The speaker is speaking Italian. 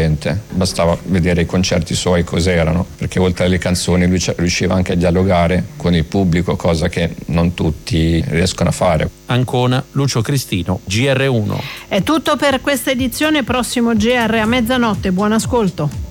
gente, bastava vedere i concerti suoi cos'erano, perché oltre alle canzoni lui riusciva anche a dialogare con il pubblico, cosa che non tutti riescono a fare. Ancona, Lucio Cristino, GR1. È tutto per questa edizione, prossimo GR a mezzanotte, buon ascolto.